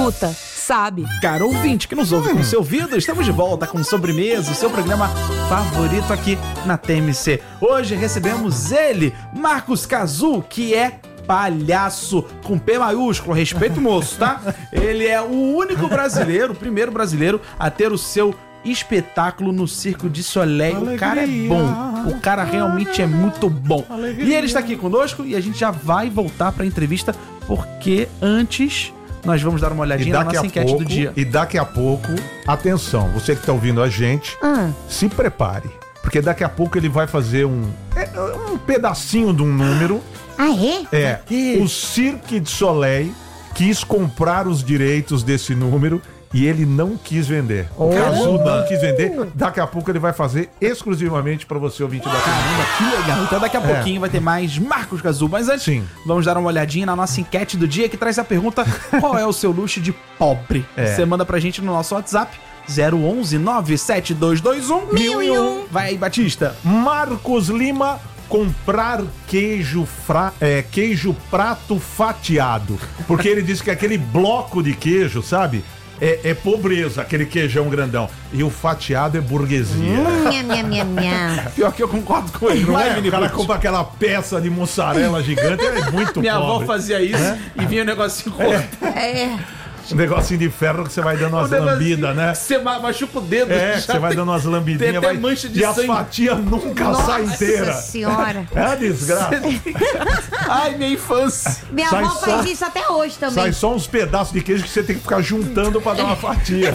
escuta, sabe. Caro ouvinte que nos ouve com o seu ouvido, estamos de volta com Sobremesa, o seu programa favorito aqui na TMC. Hoje recebemos ele, Marcos Cazu, que é palhaço com P maiúsculo, respeito o moço, tá? Ele é o único brasileiro, o primeiro brasileiro a ter o seu espetáculo no Circo de Soleil. Alegria. O cara é bom, o cara realmente é muito bom. Alegria. E ele está aqui conosco e a gente já vai voltar para a entrevista, porque antes nós vamos dar uma olhadinha na nossa enquete do dia. E daqui a pouco, atenção, você que está ouvindo a gente, se prepare, porque daqui a pouco ele vai fazer um pedacinho de um número. O Cirque du Soleil quis comprar os direitos desse número e ele não quis vender. O Cazu não quis vender. Daqui a pouco ele vai fazer exclusivamente para você, ouvinte da Caramba, que legal. Então daqui a pouquinho vai ter mais Marcos Cazu. Mas antes, vamos dar uma olhadinha na nossa enquete do dia, que traz a pergunta: qual é o seu luxo de pobre? Você manda pra gente no nosso WhatsApp 011 97221 1001. Vai aí, Batista. Marcos Lima: comprar queijo prato fatiado. Porque ele disse que aquele bloco de queijo, sabe? É pobreza, aquele queijão grandão. E o fatiado é burguesia. Pior que eu concordo com ele, não é, O cara compra aquela peça de mussarela gigante, é muito Minha pobre. avó fazia isso e vinha um negocinho cortado. Um negocinho de ferro que você vai dando umas lambidas, né? Você machuca o dedo. Você vai dando umas lambidinhas. Tem até mancha de sangue. E a fatia nunca sai inteira. Nossa senhora. É uma desgraça. Ai, minha infância. Minha avó faz isso até hoje também. Sai só uns pedaços de queijo que você tem que ficar juntando pra dar uma fatia.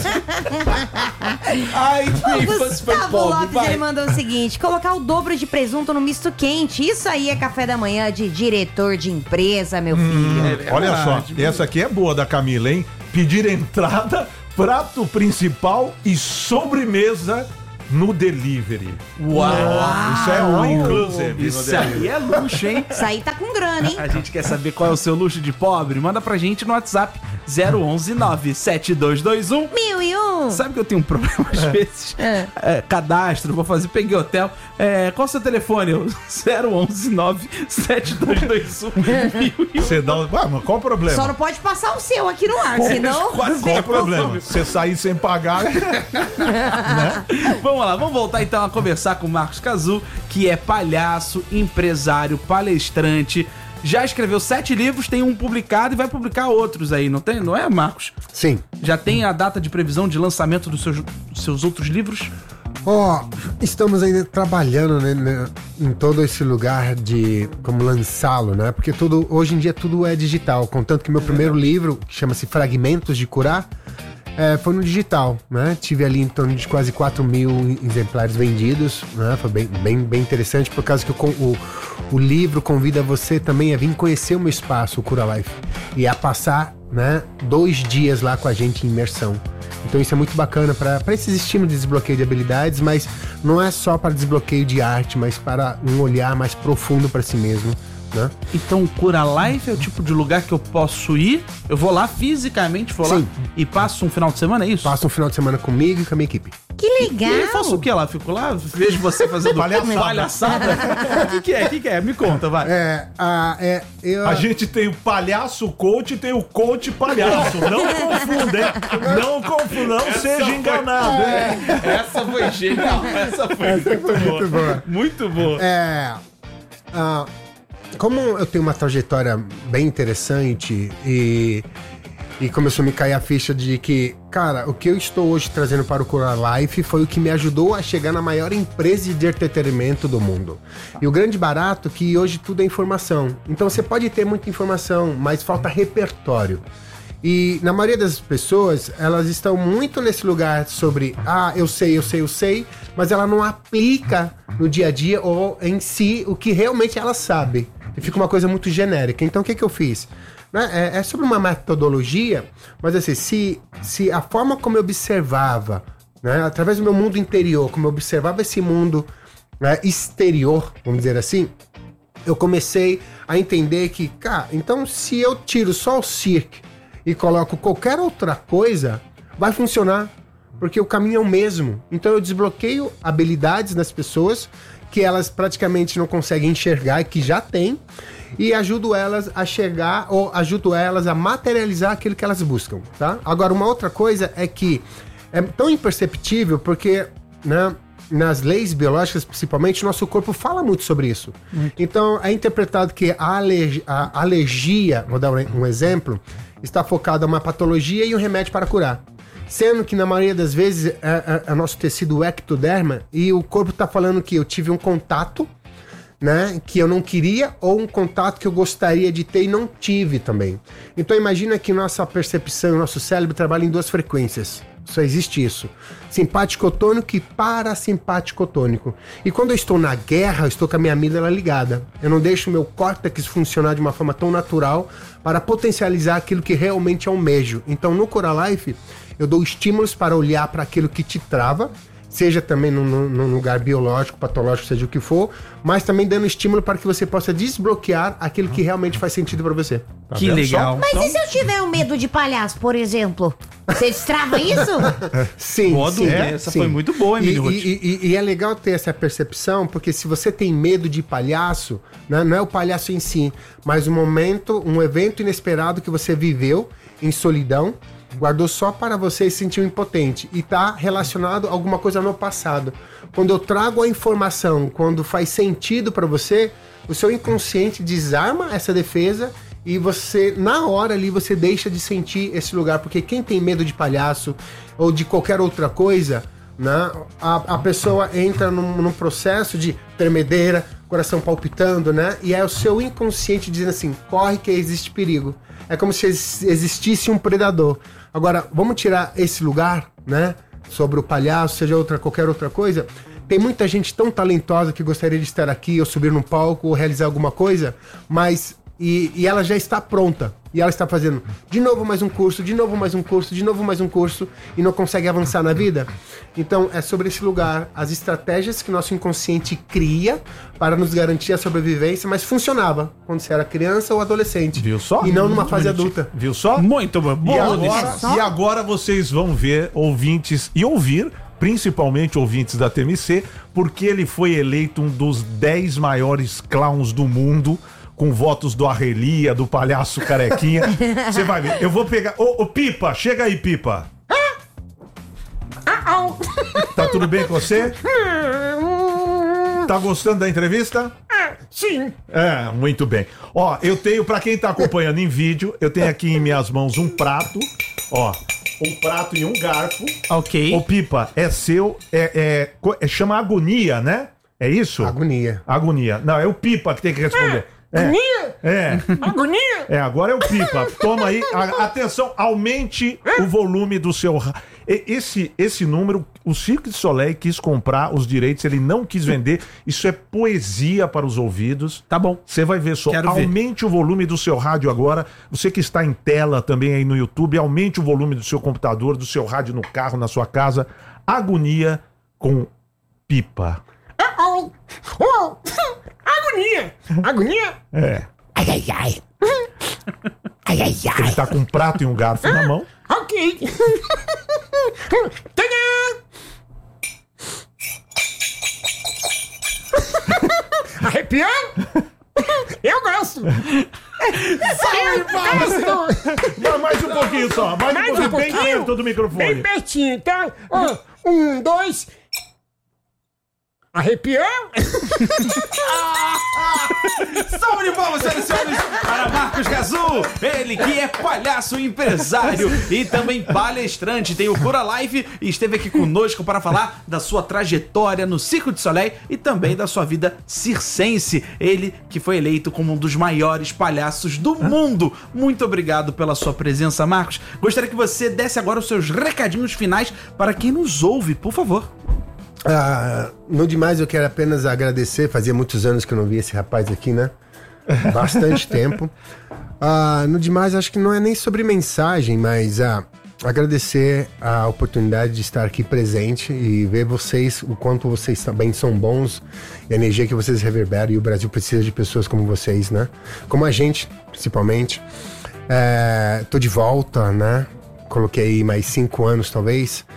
Ai, minha infância foi Gustavo pobre. Lopes, ele mandou o seguinte: colocar o dobro de presunto no misto quente. Isso aí é café da manhã de diretor de empresa, meu filho. Olha só, essa aqui é boa da Camila, hein? Pedir entrada, prato principal e sobremesa no delivery. Uau! Isso é all inclusive. Isso aí é luxo, hein? Isso aí tá com grana, hein? A gente quer saber qual é o seu luxo de pobre? Manda pra gente no WhatsApp 011 97221 1001. Sabe que eu tenho um problema às vezes? Cadastro, peguei hotel. Qual o seu telefone? 011 97221 1001. Você dá mas qual o problema? Só não pode passar o seu aqui no ar, senão... Qual o problema? Você sair sem pagar, né? Vamos lá, vamos voltar então a conversar com o Marcos Cazu, que é palhaço, empresário, palestrante. Já escreveu 7 livros, tem um publicado e vai publicar outros aí, não tem? Não é, Marcos? Sim. Já tem a data de previsão de lançamento dos seus outros livros? Estamos ainda trabalhando, né, em todo esse lugar de como lançá-lo, né? Porque hoje em dia tudo é digital, contanto que meu primeiro livro, que chama-se Fragmentos de Curar, foi no digital, né? Tive ali em torno de quase 4.000 exemplares vendidos, né? Foi bem interessante, por causa que o livro convida você também a vir conhecer o meu espaço, o Cura Life, e a passar, né, 2 dias lá com a gente em imersão. Então isso é muito bacana para esses estímulos de desbloqueio de habilidades, mas não é só para desbloqueio de arte, mas para um olhar mais profundo para si mesmo, né? Então o Cura Life é o tipo de lugar que eu posso ir, eu vou lá fisicamente, lá e passo um final de semana, é isso? Passo um final de semana comigo e com a minha equipe. Que legal! E eu faço o que lá? Fico lá, vejo você fazendo palhaçada. O que é? Me conta, vai. A gente tem o palhaço coach e tem o coach palhaço. Não confunda, hein? Não confunda, não seja enganado, hein? Essa foi genial. Essa foi muito boa. Muito boa. Como eu tenho uma trajetória bem interessante e começou a me cair a ficha de que, cara, o que eu estou hoje trazendo para o Cura Life foi o que me ajudou a chegar na maior empresa de entretenimento do mundo. E o grande barato é que hoje tudo é informação. Então você pode ter muita informação, mas falta repertório. E na maioria das pessoas, elas estão muito nesse lugar sobre, eu sei, mas ela não aplica no dia a dia ou em si o que realmente ela sabe. E fica uma coisa muito genérica. Então o que eu fiz? É sobre uma metodologia, mas assim, se a forma como eu observava, né, através do meu mundo interior, como eu observava esse mundo, né, exterior, vamos dizer assim, eu comecei a entender que, cara, então se eu tiro só o circo e coloco qualquer outra coisa, vai funcionar. porque o caminho é o mesmo. Então eu desbloqueio habilidades das pessoas que elas praticamente não conseguem enxergar e que já têm, e ajudo elas a chegar, ou ajudo elas a materializar aquilo que elas buscam, tá? Agora, uma outra coisa é que é tão imperceptível porque, né, nas leis biológicas, principalmente, o nosso corpo fala muito sobre isso. Então, é interpretado que a alergia, vou dar um exemplo, está focada em uma patologia e um remédio para curar. Sendo que, na maioria das vezes, é nosso tecido ectoderma e o corpo está falando que eu tive um contato, né, que eu não queria, ou um contato que eu gostaria de ter e não tive também. Então imagina que nossa percepção, nosso cérebro trabalha em 2 frequências. Só existe isso. Simpático-tônico e parasimpático-tônico. E quando eu estou na guerra, eu estou com a minha amígdala ligada. Eu não deixo o meu córtex funcionar de uma forma tão natural para potencializar aquilo que realmente almejo. Então no Coralife, eu dou estímulos para olhar para aquilo que te trava, seja também num lugar biológico, patológico, seja o que for, mas também dando estímulo para que você possa desbloquear aquilo que realmente faz sentido para você. Tá que legal. Mas e se eu tiver um medo de palhaço, por exemplo? Você destrava isso? Sim, sim. Essa foi muito boa, Emílio. E é legal ter essa percepção, porque se você tem medo de palhaço, né, não é o palhaço em si, mas um evento inesperado que você viveu em solidão, guardou só para você e se sentiu impotente. E tá relacionado a alguma coisa no passado. Quando eu trago a informação, quando faz sentido para você, o seu inconsciente desarma essa defesa e você, na hora ali, você deixa de sentir esse lugar. Porque quem tem medo de palhaço ou de qualquer outra coisa, né, a pessoa entra num processo de tremedeira, coração palpitando, né? E é o seu inconsciente dizendo assim, corre que existe perigo. É como se existisse um predador. Agora, vamos tirar esse lugar, né? Sobre o palhaço, seja qualquer outra coisa. Tem muita gente tão talentosa que gostaria de estar aqui, ou subir num palco, ou realizar alguma coisa, mas... E ela já está pronta. E ela está fazendo de novo mais um curso, de novo mais um curso, de novo mais um curso, e não consegue avançar na vida. Então, é sobre esse lugar, as estratégias que o nosso inconsciente cria para nos garantir a sobrevivência, mas funcionava quando você era criança ou adolescente. Viu só? E não numa fase adulta. Viu só? Muito bom. E agora vocês vão ver, ouvintes, e ouvir, principalmente ouvintes da TMC, porque ele foi eleito um dos 10 maiores clowns do mundo, com votos do Arrelia, do Palhaço Carequinha. Você vai ver. Eu vou pegar... Ô, Pipa, chega aí, Pipa. Tá tudo bem com você? Tá gostando da entrevista? Sim. É, muito bem. Ó, eu tenho, pra quem tá acompanhando em vídeo, eu tenho aqui em minhas mãos um prato, ó, um prato e um garfo. Ok. Ô, Pipa, é seu, chama Agonia, né? É isso? Agonia. Agonia. Não, é o Pipa que tem que responder. Agonia? É. Agonia? Agora é o Pipa. Toma aí. Atenção, aumente o volume do seu... Esse número, o Cirque du Soleil quis comprar os direitos, ele não quis vender. Isso é poesia para os ouvidos. Tá bom. Você vai ver só. Aumente o volume do seu rádio agora. Você que está em tela também aí no YouTube, aumente o volume do seu computador, do seu rádio no carro, na sua casa. Agonia com Pipa. Agonia! Agonia? É. Ai, ai, ai. Ai, ai, ai. Ele tá com um prato e um garfo na mão. Ok. Tadã! Arrepiou? Eu gosto. Não, mais um pouquinho só. Mais um pouquinho, bem perto do microfone. Bem pertinho, tá? 1, 2... Arrepiou? Salve de palmas, senhoras e senhores, para Marcos Cazzu, ele que é palhaço empresário e também palestrante, tem o Coralife e esteve aqui conosco para falar da sua trajetória no Cirque du Soleil e também da sua vida circense. Ele que foi eleito como um dos maiores palhaços do mundo. Muito obrigado pela sua presença, Marcos. Gostaria que você desse agora os seus recadinhos finais para quem nos ouve, por favor. No demais eu quero apenas agradecer. Fazia muitos anos que eu não via esse rapaz aqui, né? Bastante tempo. No demais acho que não é nem sobre mensagem, mas agradecer a oportunidade de estar aqui presente e ver vocês, o quanto vocês também são bons e a energia que vocês reverberam, e o Brasil precisa de pessoas como vocês, né? Como a gente, principalmente. Tô de volta, né? Coloquei mais 5 anos talvez,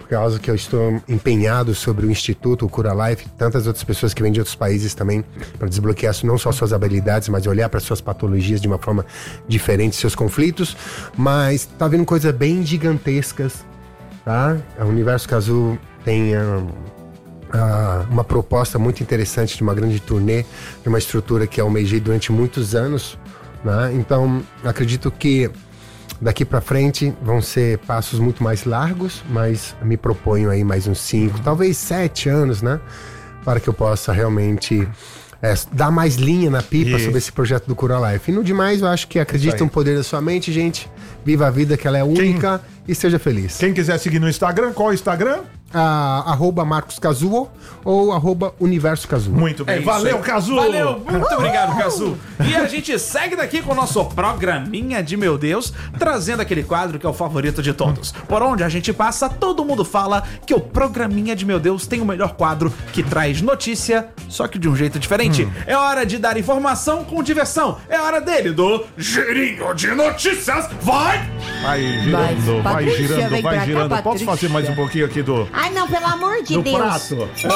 causa que eu estou empenhado sobre o Instituto, o Cura Life, tantas outras pessoas que vêm de outros países também, para desbloquear não só suas habilidades, mas olhar para suas patologias de uma forma diferente, seus conflitos. Mas tá vindo coisas bem gigantescas, tá? O Universo Cazul tem uma proposta muito interessante de uma grande turnê, de uma estrutura que eu almejei durante muitos anos, né? Então, acredito que daqui para frente vão ser passos muito mais largos, mas me proponho aí mais uns 5, talvez 7 anos, né? Para que eu possa realmente dar mais linha na pipa sobre esse projeto do Cura Life. E no demais, eu acho que acredita no poder da sua mente, gente. Viva a vida, que ela é única e seja feliz. Quem quiser seguir no Instagram, qual é o Instagram? @Marcos Cazuo ou @Universo Cazul. Muito bem. Valeu, Cazu! Valeu, muito obrigado, Cazu. E a gente segue daqui com o nosso programinha de Meu Deus, trazendo aquele quadro que é o favorito de todos. Por onde a gente passa, todo mundo fala que o programinha de Meu Deus tem o melhor quadro que traz notícia, só que de um jeito diferente. É hora de dar informação com diversão. É hora dele, do Girinho de Notícias. Vai! Vai girando, vai girando, vai girando. Posso fazer mais um pouquinho aqui do... Ai, não, pelo amor de do Deus. prato?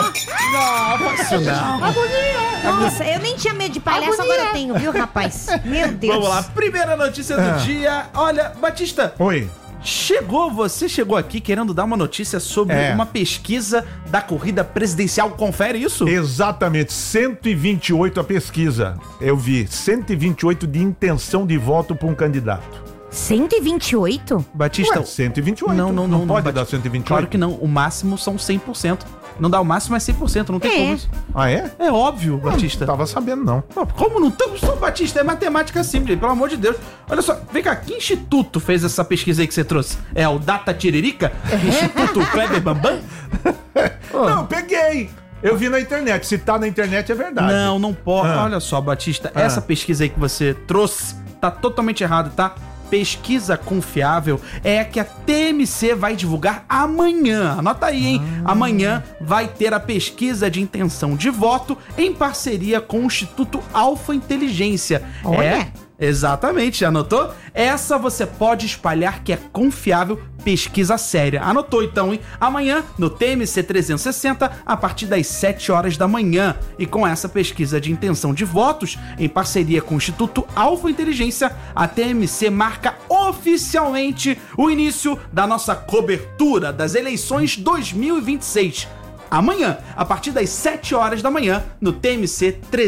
Não. Nossa, eu nem tinha medo de palhaço, agora eu tenho, viu, rapaz? Meu Deus. Vamos lá, primeira notícia do dia. Olha, Batista. Oi. Você chegou aqui querendo dar uma notícia sobre uma pesquisa da corrida presidencial, confere isso? Exatamente, 128 a pesquisa. Eu vi, 128 de intenção de voto para um candidato. 128? Batista, 128. Não pode dar 128? Claro que não, o máximo são 100%. Não dá o máximo, é 100%, não tem como isso. Ah, é? É óbvio, Batista. Não tava sabendo, não. Como não estamos, Batista? É matemática simples, pelo amor de Deus. Olha só, vem cá, que instituto fez essa pesquisa aí que você trouxe? É o Data Tiririca? Instituto Kleber Bambam? Não, peguei. Eu vi na internet, se tá na internet é verdade. Não pode. Olha só, Batista, essa pesquisa aí que você trouxe tá totalmente errada, tá? Pesquisa confiável é a que a TMC vai divulgar amanhã. Anota aí, hein? Amanhã vai ter a pesquisa de intenção de voto em parceria com o Instituto Alfa Inteligência. Olha. Exatamente, já anotou? Essa você pode espalhar que é confiável, pesquisa séria. Anotou então, hein? Amanhã, no TMC 360, a partir das 7 horas da manhã. E com essa pesquisa de intenção de votos, em parceria com o Instituto Alfa Inteligência, a TMC marca oficialmente o início da nossa cobertura das eleições 2026. Amanhã, a partir das 7 horas da manhã, no TMC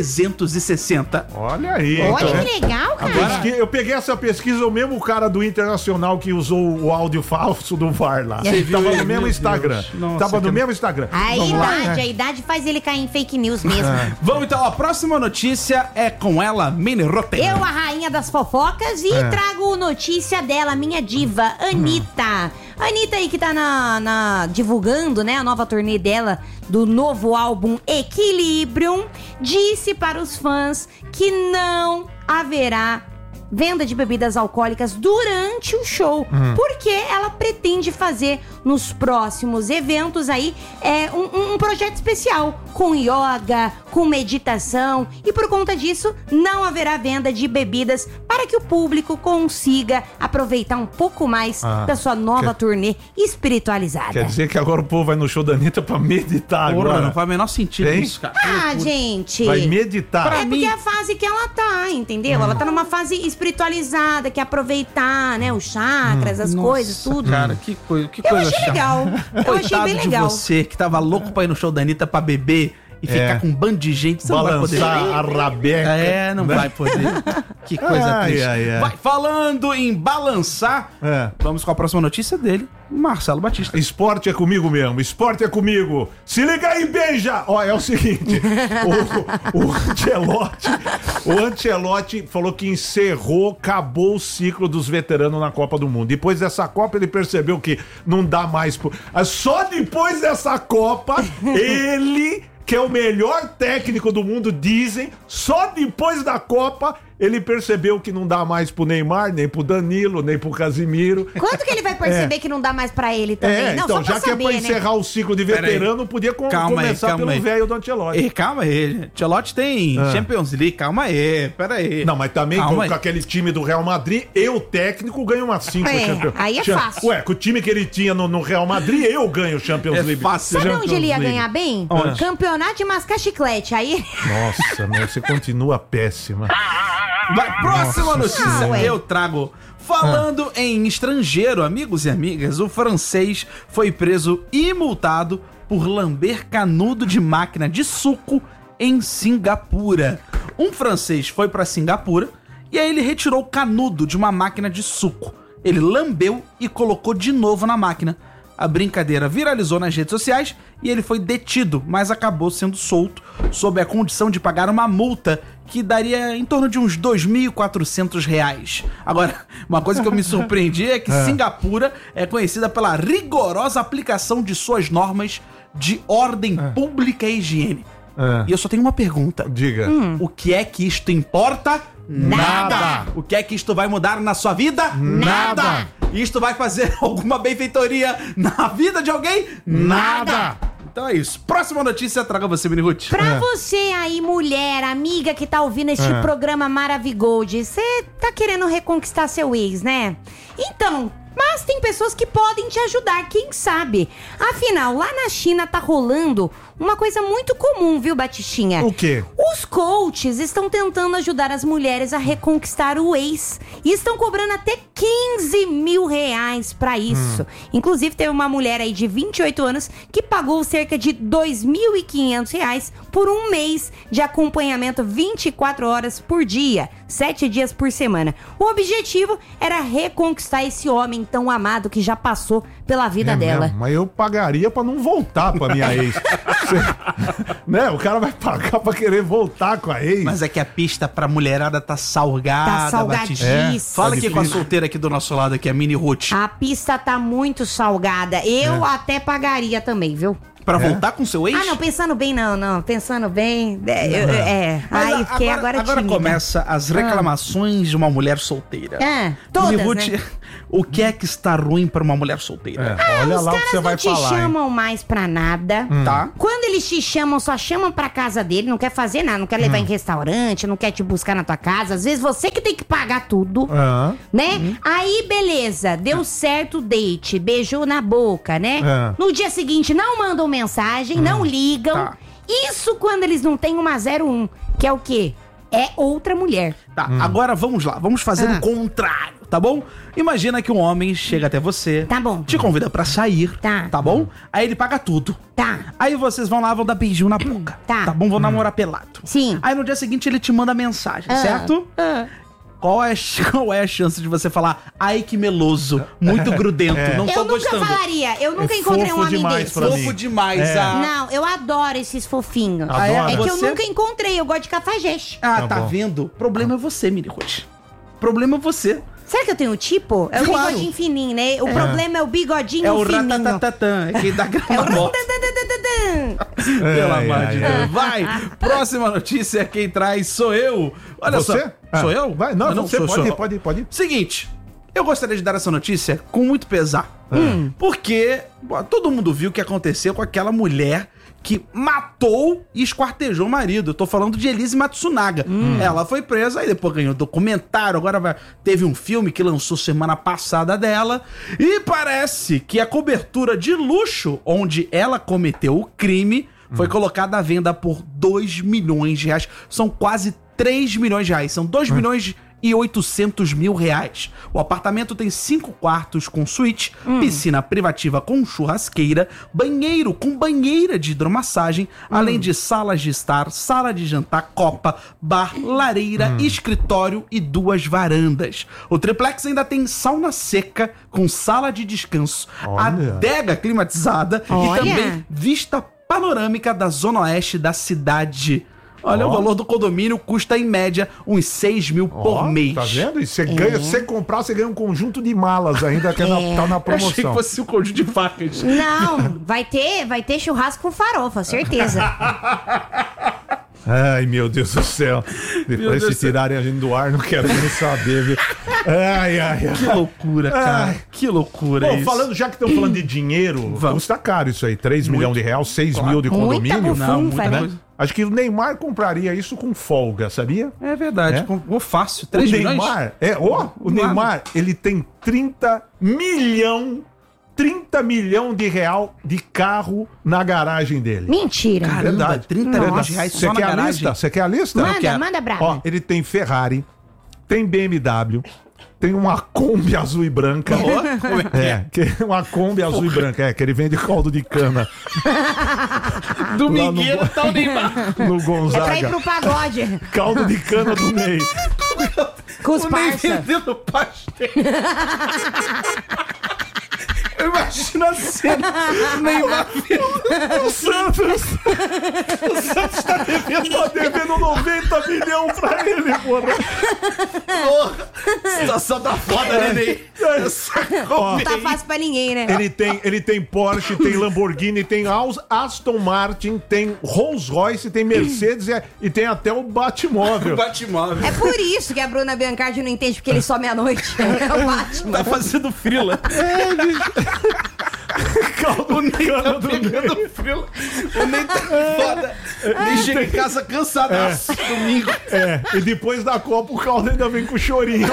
360. Olha aí. Olha que legal, cara. Eu peguei essa pesquisa, o mesmo cara do Internacional que usou o áudio falso do VAR lá. Tava no mesmo Instagram. Tava no mesmo Instagram. A idade faz ele cair em fake news mesmo. Vamos então, a próxima notícia é com ela, Mini Rotten. Eu, a rainha das fofocas, e trago notícia dela, minha diva, Anitta. Anitta aí que tá divulgando, né, a nova turnê dela do novo álbum Equilibrium, disse para os fãs que não haverá venda de bebidas alcoólicas durante o show, porque ela pretende fazer nos próximos eventos aí um projeto especial com yoga, com meditação, e por conta disso não haverá venda de bebidas para que o público consiga aproveitar um pouco mais da sua nova turnê espiritualizada. Quer dizer que agora o povo vai no show da Anitta pra meditar agora? Não faz o menor sentido isso, cara. Gente. Vai meditar. Porque é a fase que ela tá, entendeu? Ela tá numa fase espiritualizada, que é aproveitar, né, os chakras, as coisas, tudo. Cara, que coisa Eu achei legal. Eu achei bem legal. De você que tava louco pra ir no show da Anitta pra beber e ficar com um bando de gente, você balançar não vai poder. a rabeca. Não vai poder. Que coisa triste. Vai, falando em balançar, vamos com a próxima notícia dele, Marcelo Batista. Esporte é comigo mesmo, esporte é comigo. Se liga aí, beija! Ó, é o seguinte, o Ancelotti falou que acabou o ciclo dos veteranos na Copa do Mundo. Depois dessa Copa ele percebeu que não dá mais... Só depois dessa Copa, ele... que é o melhor técnico do mundo, dizem, só depois da Copa ele percebeu que não dá mais pro Neymar, nem pro Danilo, nem pro Casimiro. Quando que ele vai perceber que não dá mais pra ele também? Não, então, já que é pra encerrar o ciclo de veterano, podia começar pelo velho do Ancelotti. Calma aí. Ancelotti tem Champions League, calma aí, pera aí. Não, mas também com aquele time do Real Madrid, eu, técnico, ganho umas 5 Champions. Aí é fácil. Ué, com o time que ele tinha no Real Madrid, eu ganho Champions League. Fácil. Sabe onde ele ia ganhar bem? Campeonato de mascar chiclete. Aí... Nossa, meu, você continua péssima. Próxima notícia eu trago. Falando em estrangeiro, amigos e amigas, o francês foi preso e multado por lamber canudo de máquina de suco em Singapura. Um francês foi para Singapura e aí ele retirou o canudo de uma máquina de suco. Ele lambeu e colocou de novo na máquina. A brincadeira viralizou nas redes sociais e ele foi detido, mas acabou sendo solto sob a condição de pagar uma multa que daria em torno de uns R$2.400. Agora, uma coisa que eu me surpreendi é que Singapura é conhecida pela rigorosa aplicação de suas normas de ordem pública e higiene. E eu só tenho uma pergunta. Diga. O que é que isto importa? Nada. O que é que isto vai mudar na sua vida? Nada. Isto vai fazer alguma benfeitoria na vida de alguém? Nada. Então é isso. Próxima notícia, traga você, Mini Ruth. Pra você aí, mulher, amiga que tá ouvindo este programa Maravigold, você tá querendo reconquistar seu ex, né? Então... Mas tem pessoas que podem te ajudar, quem sabe? Afinal, lá na China tá rolando uma coisa muito comum, viu, Batistinha? O quê? Os coaches estão tentando ajudar as mulheres a reconquistar o ex. E estão cobrando até 15 mil reais pra isso. Inclusive, teve uma mulher aí de 28 anos que pagou cerca de 2.500 reais por um mês de acompanhamento 24 horas por dia, 7 dias por semana. O objetivo era reconquistar esse homem tão amado que já passou pela vida dela. Mesmo, mas eu pagaria pra não voltar pra minha ex. Né? O cara vai pagar pra querer voltar com a ex. Mas é que a pista pra mulherada tá salgada. Tá salgadíssima. Fala aqui com a solteira aqui do nosso lado, aqui, a Mini Ruth. A pista tá muito salgada. Eu até pagaria também, viu? Pra voltar com seu ex? Ah, não, pensando bem, não. Pensando bem. Aí fiquei agora Agora tímida. começa as reclamações de uma mulher solteira. Todas, Mini Ruth, né? o que é que está ruim pra uma mulher solteira? Olha os lá o que caras você vai não te falar. chamam mais pra nada. Tá? Quando eles te chamam, só chamam pra casa dele, não quer fazer nada, não quer levar em restaurante, não quer te buscar na tua casa. Às vezes você que tem que pagar tudo, né? Aí, beleza, deu certo o date, beijou na boca, né? No dia seguinte, não mandam mensagem, não ligam. Tá. Isso quando eles não têm uma 01, que é o quê? É outra mulher. Tá, agora vamos lá, vamos fazer o contrário, tá bom? Imagina que um homem chega até você, Tá bom. te convida pra sair, Tá. bom? Aí ele paga tudo. Tá. Aí vocês vão lá, vão dar beijinho na boca. Tá. Bom? Vão namorar pelado. Sim. Aí no dia seguinte ele te manda mensagem, certo? Qual é a chance de você falar, ai que meloso, muito grudento, não tô Eu nunca gostando? falaria, eu nunca encontrei um fofo homem demais desse. pra mim. Fofo demais, Não, eu adoro esses fofinhos. Adora? É que eu Você? nunca encontrei, eu gosto de cafajeste. tá bom. vendo? O problema é você, Mini Ruth. O problema é você. Será que eu tenho tipo? É o Claro. bigodinho fininho, né? O problema é o bigodinho É o fininho. ratatatatã, é quem dá É o grana morta. ratatatatã. Pelo Ai, amor ai, de Deus. Vai! Próxima notícia, quem traz sou eu. Olha Você? só. Sou eu? Vai, não, você sou eu. pode ir. Seguinte, eu gostaria de dar essa notícia com muito pesar. Porque todo mundo viu o que aconteceu com aquela mulher que matou e esquartejou o marido. Eu tô falando de Elise Matsunaga. Ela foi presa, aí depois ganhou documentário, agora teve um filme que lançou semana passada dela. E parece que a cobertura de luxo onde ela cometeu o crime foi colocada à venda por 2 milhões de reais. São quase 3 milhões de reais. São 2 milhões e 800 mil reais. O apartamento tem 5 quartos com suíte, piscina privativa com churrasqueira, banheiro com banheira de hidromassagem, além de salas de estar, sala de jantar, copa, bar, lareira, escritório e 2 varandas. O triplex ainda tem sauna seca com sala de descanso, Olha. adega climatizada Olha. e também vista panorâmica da zona oeste da cidade. Olha, o valor do condomínio custa, em média, uns 6 mil por mês. Tá vendo? E você ganha, se você comprar, você ganha um conjunto de malas ainda, que tá na Eu achei que promoção. fosse um conjunto de facas. Não, vai ter churrasco com farofa, certeza. Ai, meu Deus do céu. Depois se tirarem a gente do ar, não quero nem saber, viu? Ai. Que loucura, cara. Que loucura. Bom, falando, já que estão falando de dinheiro, custa caro isso aí. 3 milhões de reais, 6 mil de condomínio. Muita, né? Acho que o Neymar compraria isso com folga, sabia? É verdade. Fácil. 3 milhões? O Neymar, ele tem 30 milhão de real de carro na garagem dele. Mentira. Caramba, verdade. 30 milhões de reais só na garagem. Você quer a lista? Manda brava. Ó, ele tem Ferrari, tem BMW, tem uma Kombi azul e branca. Uma Kombi azul e branca. Que ele vende caldo de cana. Do Miguel tá o Neymar. No Gonzaga. É pra ir pro pagode. Caldo de cana do Ney. Com os parça. vendendo pastel. Eu imagino a cena. Neymar. O Santos tá devendo 90 milhões pra ele, porra. Situação tá foda, né, Ney? Não tá fácil pra ninguém, né? Ele tem Porsche, tem Lamborghini, tem Aston Martin, tem Rolls Royce, tem Mercedes e tem até o Batmóvel. É por isso que a Bruna Biancardi não entende porque ele some à noite. É o Batman. Tá fazendo frila. O Ney tá pegando frila. O Ney tá foda. Nem chega em casa cansadaço domingo. E depois da Copa o caldo ainda vem com chorinho.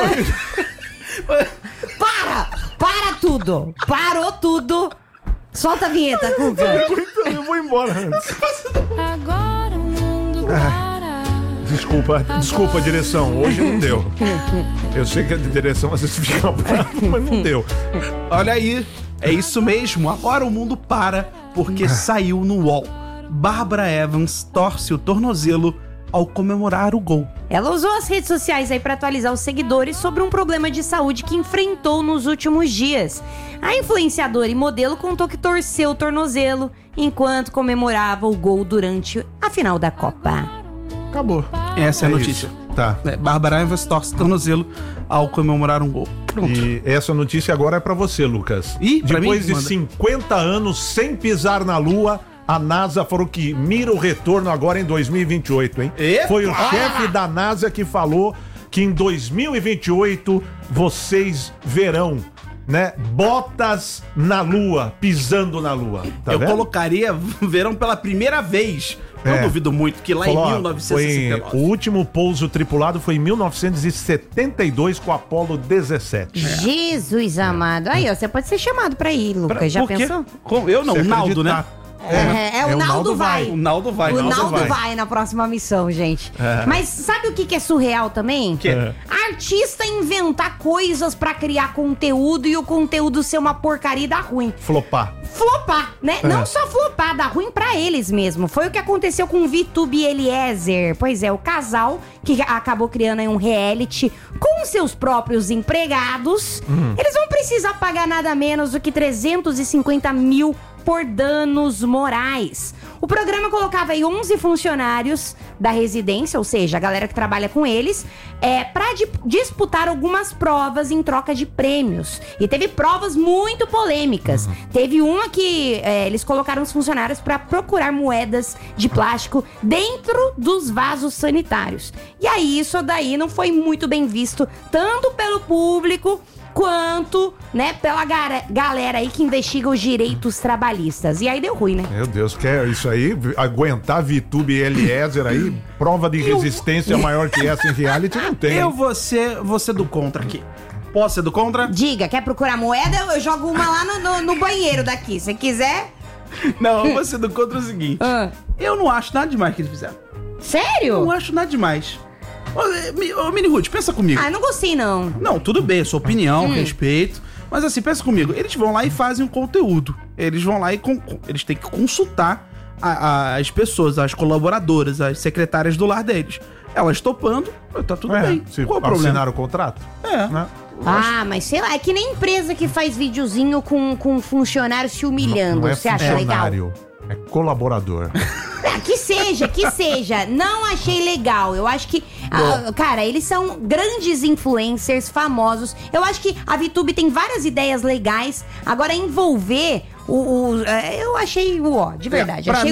Para tudo. Parou tudo. Solta a vinheta, Cuca. Eu vou embora antes. Agora o mundo para. Desculpa, direção. Hoje não deu. Eu sei que a direção às vezes fica brava, mas não deu. Olha aí. É isso mesmo. Agora o mundo para porque saiu no UOL. Bárbara Evans torce o tornozelo ao comemorar o gol. Ela usou as redes sociais aí para atualizar os seguidores sobre um problema de saúde que enfrentou nos últimos dias. A influenciadora e modelo contou que torceu o tornozelo enquanto comemorava o gol durante a final da Copa. Acabou. Essa é a notícia. Isso. Tá. Bárbara Evans torce o tornozelo ao comemorar um gol. Pronto. E essa notícia agora é pra você, Lucas. Depois de 50 anos sem pisar na Lua, a NASA falou que mira o retorno agora em 2028, hein? Epa! Foi o chefe da NASA que falou que em 2028 vocês verão, né, botas na Lua, pisando na Lua. Tá vendo? Colocaria verão pela primeira vez. Não duvido muito que lá em 1969. O último pouso tripulado foi em 1972 com o Apollo 17. Jesus amado. Aí, ó, você pode ser chamado pra ir, Lucas. Já pensou? Eu não, o Naldo, né? O Naldo vai. O Naldo vai. O Naldo vai na próxima missão, gente. Mas sabe o que é surreal também? Artista inventar coisas pra criar conteúdo e o conteúdo ser uma porcaria e dar ruim. Flopar, né? Não só flopar, dar ruim pra eles mesmo. Foi o que aconteceu com o VTube e Eliezer. Pois é, o casal que acabou criando aí um reality com seus próprios empregados. Eles vão precisar pagar nada menos do que 350 mil por danos morais. O programa colocava aí 11 funcionários da residência, ou seja, a galera que trabalha com eles, para disputar algumas provas em troca de prêmios. E teve provas muito polêmicas. Teve uma que eles colocaram os funcionários para procurar moedas de plástico dentro dos vasos sanitários. E aí isso daí não foi muito bem visto, tanto pelo público quanto, né, pela galera aí que investiga os direitos trabalhistas. E aí deu ruim, né? Meu Deus, quer isso aí? Aguentar VTube e Eliezer aí? Prova de resistência maior que essa em reality não tem. Eu vou ser do contra aqui. Posso ser do contra? Diga, quer procurar moeda? Eu jogo uma lá no banheiro daqui. Se quiser... Não, eu vou ser do contra o seguinte. Eu não acho nada demais que eles fizeram. Sério? Eu não acho nada demais. Ô, Mini Ruth, pensa comigo. Não gostei, não. Não, tudo bem, sua opinião, respeito. Mas assim, pensa comigo. Eles vão lá e fazem um conteúdo. Eles vão lá e eles têm que consultar as pessoas, as colaboradoras, as secretárias do lar deles. Elas topando, tá tudo bem. Qual o problema? Assinaram o contrato? Né? Mas sei lá, é que nem empresa que faz videozinho com funcionário se humilhando. Não é Você acha legal? É colaborador. Que seja. Não achei legal. Eu acho que, cara, eles são grandes influencers, famosos. Eu acho que a VTube tem várias ideias legais. Agora, envolver eu achei de verdade.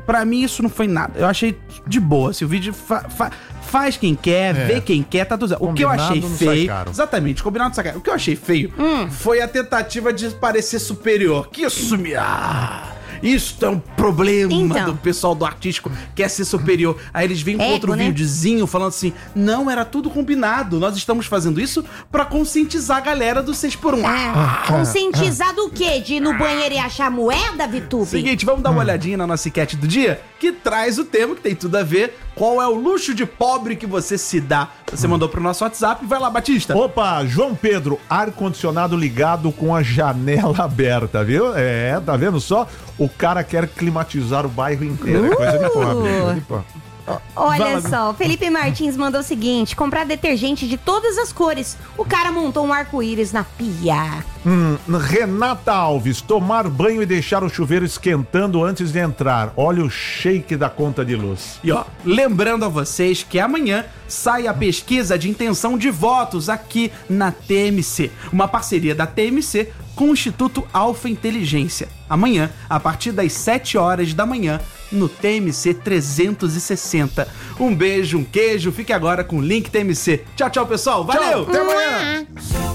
Pra mim isso não foi nada. Eu achei de boa. Se o vídeo faz quem quer, vê quem quer, tá tudo certo. O que eu achei feio... Exatamente, combinado não sai caro. O que eu achei feio foi a tentativa de parecer superior. Que isso me... Isso é um problema do pessoal do artístico, quer ser superior. Aí eles vêm com outro videozinho falando assim, não, era tudo combinado, nós estamos fazendo isso pra conscientizar a galera do 6x1. Conscientizar do quê? De ir no banheiro e achar moeda, Vitube? Seguinte, vamos dar uma olhadinha na nossa enquete do dia, que traz o tema que tem tudo a ver. Qual é o luxo de pobre que você se dá? Você mandou pro nosso WhatsApp, vai lá, Batista. Opa, João Pedro, ar-condicionado ligado com a janela aberta, viu? Tá vendo só? O cara quer climatizar o bairro inteiro. É coisa de pobre. Olha só, o Felipe Martins mandou o seguinte: comprar detergente de todas as cores. O cara montou um arco-íris na pia. Renata Alves, tomar banho e deixar o chuveiro esquentando antes de entrar. Olha o shake da conta de luz. E lembrando a vocês que amanhã sai a pesquisa de intenção de votos aqui na TMC. Uma parceria da TMC com o Instituto Alfa Inteligência. Amanhã, a partir das 7 horas da manhã, no TMC 360. Um beijo, um queijo. Fique agora com o Link TMC. Tchau, tchau, pessoal. Valeu! Tchau, até amanhã!